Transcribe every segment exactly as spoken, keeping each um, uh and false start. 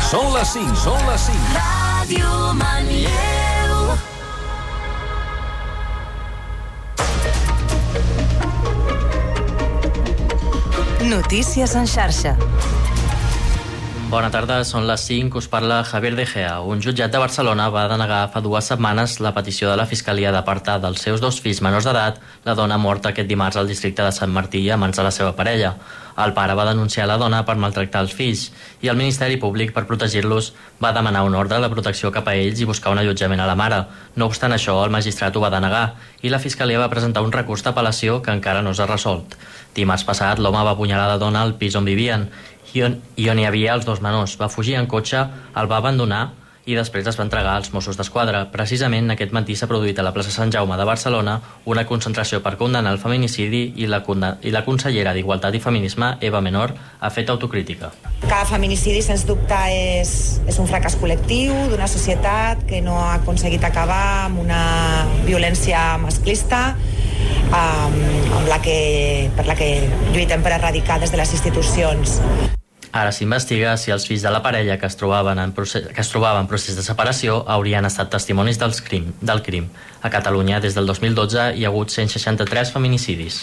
Són les cinc, són les cinc. Ràdio Manlleu. Notícies en xarxa. Bona tarda, són les cinc, us parla Javier De Gea. Un jutjat de Barcelona va denegar fa dues setmanes la petició de la Fiscalia d'apartar dels seus dos fills menors d'edat la dona morta aquest dimarts al districte de Sant Martí a mans de la seva parella. El pare va denunciar la dona per maltractar els fills i el Ministeri Públic, per protegir-los, va demanar un ordre de protecció cap a ells i buscar un allotjament a la mare. No obstant això, el magistrat ho va denegar i la Fiscalia va presentar un recurs d'apel·lació que encara no s'ha resolt. Dimarts passat, l'home va apunyalar la dona al pis on vivien i on, i on hi havia els dos menors. Va fugir en cotxe, el va abandonar i després es va entregar als Mossos d'Esquadra. Precisament aquest matí s'ha produït a la plaça Sant Jaume de Barcelona una concentració per condemnar el feminicidi i la, i la consellera d'Igualtat i Feminisme, Eva Menor, ha fet autocrítica. Cada feminicidi, sens dubte, és, és un fracàs col·lectiu d'una societat que no ha aconseguit acabar amb una violència masclista um, amb la que, per la que lluitem per erradicar des de les institucions. Ara s'investiga si els fills de la parella que es trobaven en procés, que es trobaven en procés de separació haurien estat testimonis dels crim, del crim. A Catalunya, des del dos mil dotze, hi ha hagut cent seixanta-tres feminicidis.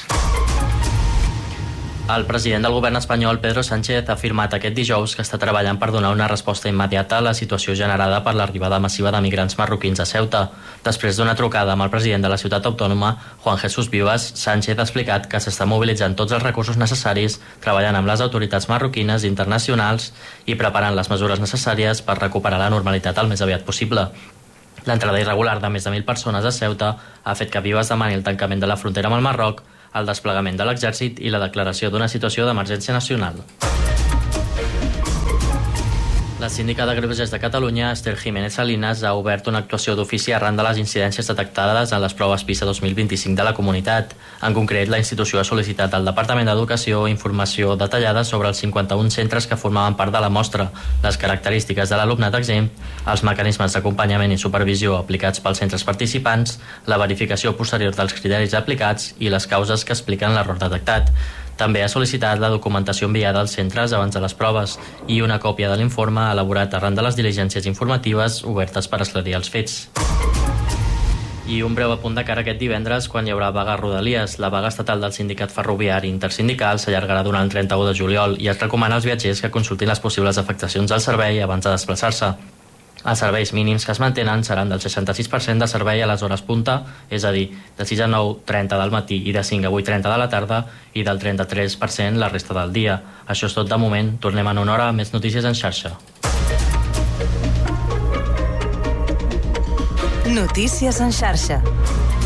El president del govern espanyol, Pedro Sánchez, ha afirmat aquest dijous que està treballant per donar una resposta immediata a la situació generada per l'arribada massiva de migrants marroquins a Ceuta. Després d'una trucada amb el president de la ciutat autònoma, Juan Jesús Vivas, Sánchez ha explicat que s'està mobilitzant tots els recursos necessaris, treballant amb les autoritats marroquines i internacionals i preparant les mesures necessàries per recuperar la normalitat el més aviat possible. L'entrada irregular de més de mil persones a Ceuta ha fet que Vivas demani el tancament de la frontera amb el Marroc, el desplegament de l'exèrcit i la declaració d'una situació d'emergència nacional. La síndica de Greuges de Catalunya, Esther Jiménez Salinas, ha obert una actuació d'ofici arran de les incidències detectades en les proves PISA dos mil vint-i-cinc de la comunitat. En concret, la institució ha sol·licitat al Departament d'Educació informació detallada sobre els cinquanta-un centres que formaven part de la mostra, les característiques de l'alumnat exempt, els mecanismes d'acompanyament i supervisió aplicats pels centres participants, la verificació posterior dels criteris aplicats i les causes que expliquen l'error detectat. També ha sol·licitat la documentació enviada als centres abans de les proves i una còpia de l'informe elaborat arran de les diligències informatives obertes per esclarir els fets. I un breu apunt de cara aquest divendres, quan hi haurà vaga a Rodalies. La vaga estatal del sindicat ferroviari intersindical s'allargarà durant el trenta-u de juliol i es recomana als viatgers que consultin les possibles afectacions al servei abans de desplaçar-se. Els serveis mínims que es mantenen seran del seixanta-sis per cent de servei a les hores punta, és a dir, de sis a nou trenta del matí i de cinc a vuit trenta de la tarda, i del trenta-tres per cent la resta del dia. Això és tot de moment. Tornem en una hora a més notícies en xarxa. Notícies en xarxa.